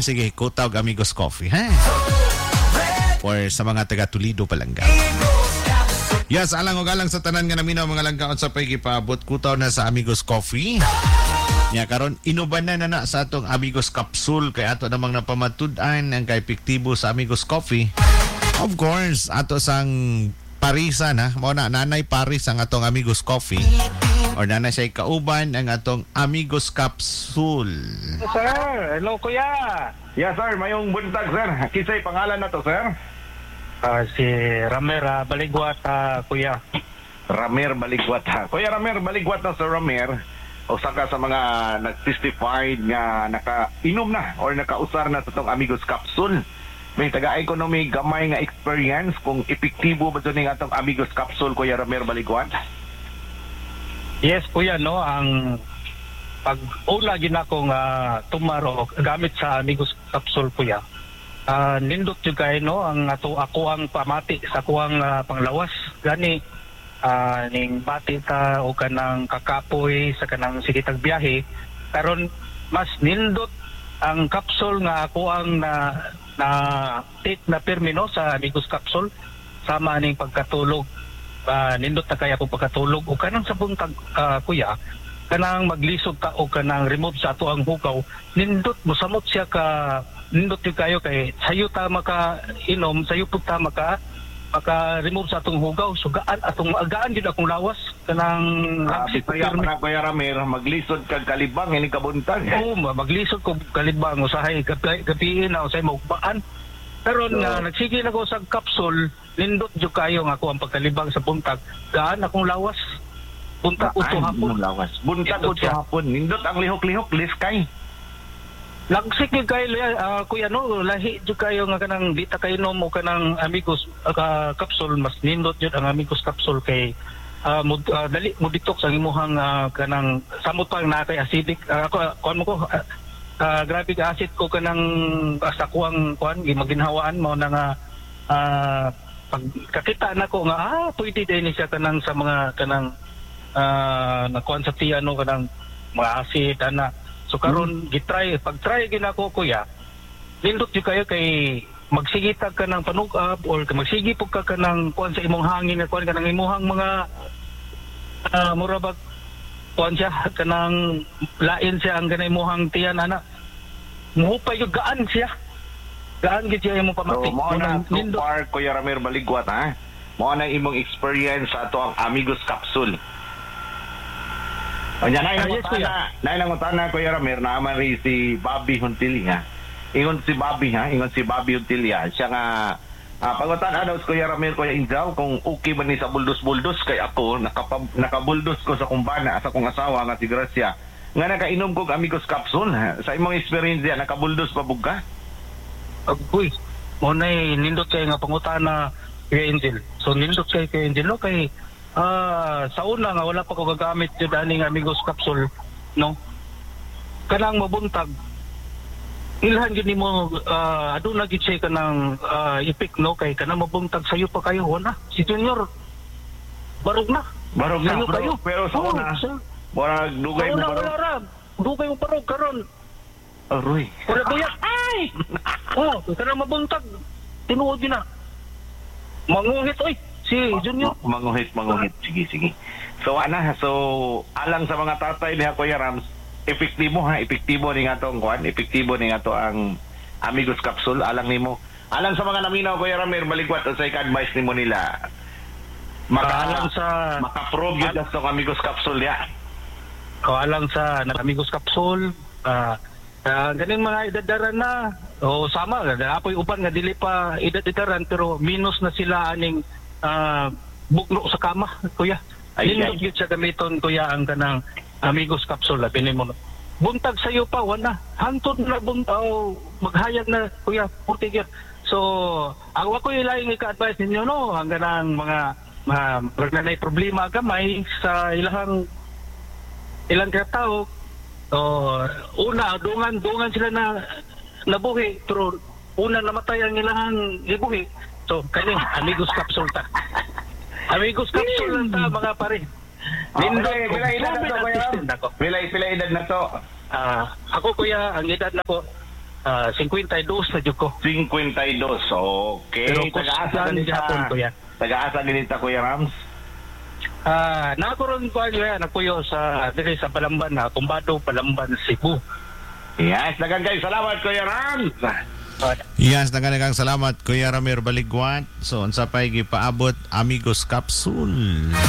sige, kutaw Amigos Coffee, ha? Or sa mga taga Toledo Palangga. Yes, alang o galang sa tanan nga namin mga langkaon sa pagkipabot, kutaw na sa Amigos Coffee. Nya karon inuban na sa atong Amigos Capsule kay ato namang napamatud-an ang kaepektibo sa Amigos Coffee. Of course, ato sang parisan ha, mo na nanay paris ang atong Amigos Coffee or nanay siya kauban ang atong Amigos Capsule. Sir, hello kuya. Yes sir, mayong buntag sir. Kisay pangalan na to sir? Si Ramer Baligwat, kuya. Ramer Baligwat ha. Kuya Ramer Baligwat na Sir Ramer. O saka sa mga nag-testified nga nakainom na or nakausar na sa itong Amigos Capsule. May taga-economy gamay nga experience kung epektibo ba ito nga itong Amigos Capsule, Kuya Ramer Baligwat? Yes kuya, no, ang pag-una ginakong tumaro gamit sa Amigos Capsule kuya. Nindot yung kayo, no, ang ako ang pamati sa kuwang panglawas. Gani, ning bati ta o kanang kakapoy sa kanang sigitag biyahe. Karon mas nindot ang capsule nga ako ang na take na permino sa Amigos Capsule sama ning pagkatulog. Nindot na kaya ko pagkatulog o kanang sa buntag kuya, kanang maglisod ka o kanang remove sa ato ang hugaw, nindot mosamot siya ka, nindot yung kayo kay sayo ta maka inom, sayo po ta maka remove sa atong hugaw, so gaan yun akong lawas kanang kaya na Kuya Ramer maglisod kag kalibang ini kabuntag. Oo, maglisod ko kalibang usahay gabiin na usahay magbaan. Pero nga nagsige na ko sa capsule, nindot jud kayo nga ako ang pagkalibang sa buntag, gaan akong lawas. Buntag uto hapon. Buntag uto hapon. Nindot ang lihok-lihok, liskay. Lagsik yung kayo, kuya, no, lahi yung kayo nga kanang dita kayo no mo kanang Amigos Capsule, mas nindot yun ang Amigos Capsule kay dali mo detox ang imuhang kanang samot pang na kay acidic, grabe ka acid ko kanang sa kuwang maginhawaan mo na nga pagkakita na ko nga, pwede din siya kanang sa mga kanang nakuan sa tiyano kanang mga acid, ana. So karon pag-try ginako kuya, nindot yung kayo kay magsigitag ka ng panugab or magsigipog ka ng kuan sa imong hangin na kuan ka ng imuhang mga murabag kuan siya kanang lain siya ang kanang imuhang tiyan ana. Muhupay yung gaan siya. Gaan gid siya imong pamati. So mo na so far Kuya Ramer Baligwat ha. Mo na imong experience sa ato ang Amigos Capsule. O yan, nanangutana Kuya Ramer na amari si Bobby Huntilia. Ingon si Bobby Huntilia. Siya nga, pangutan daw si Kuya Ramer, Kuya Injaw, kung okay ba ni sa buldos-buldos kay ako, nakabuldos ko sa kumbana, sa kong asawa nga si Gracia. Nga nakainom ko Amigos Capsule, sa imong experience yan, nakabuldos pa bugka? Uy, muna nindot kayo nga pangutana kay Angel. So nindot kayo kay Angel, no, kay sa una nga wala pa ko gagamit yung daning Amigos Capsule, no, kanang mabuntag ilhan gini mo aduna gid siya kanang ipik, no, kay kanang mabuntag sayo pa kayo wala si Junior barog na kayo. Pero sa una wala dugay mo barog, dugay mo barog karon aroy wala buyat ay kanang mabuntag tinuod na manguhit oy si Junior. Manguhit. Sige. So alang sa mga tatay niya Kuya Rams, epektibo ni nga tong kuan, epektibo ni nga to ang Amigos Capsule alang nimo. Alang sa mga naminaw Kuya Ramer Baligwat, sa advice nimo nila. Makaalang sa makaprove yun sa Amigos Capsule ya. Alang sa Amigos Capsule, ganing mga idadaran na o sama apoy uban nga dili pa idadaran pero minus na sila aning bugno sa kama kuya. Nindot yun siya gamiton kuya ang kanang Amigos Capsule labi mo buntag sayo pa wala hantod na buntaw maghayag na kuya 40 years. So ako ilaing ika-advise ninyo, no, ang kanang mga nanay problema gamay sa ilang katao. Una dungan sila na nabuhi pero una namatay ang ilang gibuhi. So, kaning Amigos Capsule ta. Amigos Capsule lang ta, mga pare. Pila edad na to? Ako kuya, ang edad na ko 52 na jud ko. 52. Okay. Pero Taga-asa kusgan ganita. gihapon, kuya. Taga-asa ganita, Kuya Rams. Nakaroon ko yan, nakuyo sa dili sa Palamban na Tumbado, Palamban, Cebu. Yes, dagan kayo. Salamat, Kuya Rams. Yes, naganagang salamat Kuya Ramir Baligwat. So, unsa pay gipaabot Amigos Capsule.